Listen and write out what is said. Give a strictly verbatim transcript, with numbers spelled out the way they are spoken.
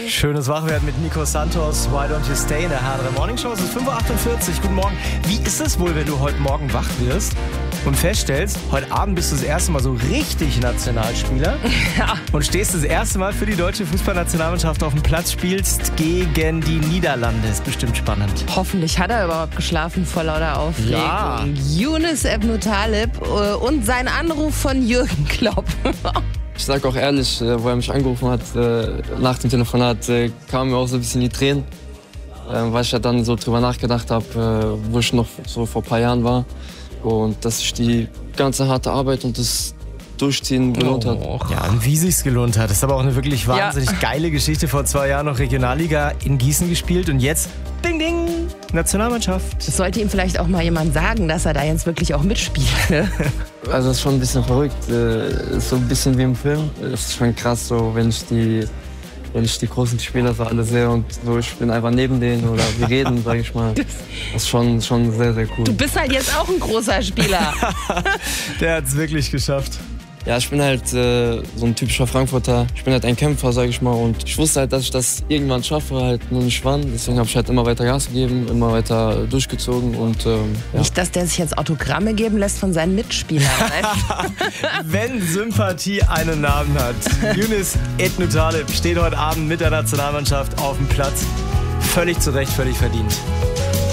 Schönes Wachwerden mit Nico Santos. Why don't you stay in der H drei Morning Show? Es ist fünf Uhr achtundvierzig. Guten Morgen. Wie ist es wohl, wenn du heute Morgen wach wirst und feststellst, heute Abend bist du das erste Mal so richtig Nationalspieler Ja. und stehst das erste Mal für die deutsche Fußballnationalmannschaft auf dem Platz, spielst gegen die Niederlande. Ist bestimmt spannend. Hoffentlich hat er überhaupt geschlafen vor lauter Aufregung. Ja. Yunus Ebnu Taleb äh, und sein Anruf von Jürgen Klopp. Ich sag auch ehrlich, äh, wo er mich angerufen hat, äh, nach dem Telefonat, äh, kamen mir auch so ein bisschen die Tränen, äh, weil ich ja dann so drüber nachgedacht habe, äh, wo ich noch so vor ein paar Jahren war und dass sich die ganze harte Arbeit und das Durchziehen gelohnt hat. Ja, und wie sich's gelohnt hat. Das ist aber auch eine wirklich wahnsinnig Ja. geile Geschichte. Vor zwei Jahren noch Regionalliga in Gießen gespielt und jetzt, ding, ding, Nationalmannschaft. Das sollte ihm vielleicht auch mal jemand sagen, dass er da jetzt wirklich auch mitspielt. Also das ist schon ein bisschen verrückt, äh, ist so ein bisschen wie im Film. Es ist schon krass, so wenn ich die, wenn ich die großen Spieler so alle sehe und so, ich bin einfach neben denen oder wir reden, sag ich mal. Das ist schon, schon sehr, sehr cool. Du bist halt jetzt auch ein großer Spieler. Der hat's wirklich geschafft. Ja, ich bin halt äh, so ein typischer Frankfurter. Ich bin halt ein Kämpfer, sag ich mal. Und ich wusste halt, dass ich das irgendwann schaffe, halt nur nicht wann. Deswegen habe ich halt immer weiter Gas gegeben, immer weiter durchgezogen. Und, ähm, ja. Nicht, dass der sich jetzt Autogramme geben lässt von seinen Mitspielern. Weißt? Wenn Sympathie einen Namen hat. Yunus Ebnu Taleb steht heute Abend mit der Nationalmannschaft auf dem Platz. Völlig zu Recht, völlig verdient.